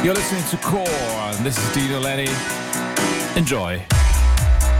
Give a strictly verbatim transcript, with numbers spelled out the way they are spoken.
You're listening to Core, and this is Dino Lenny. Enjoy.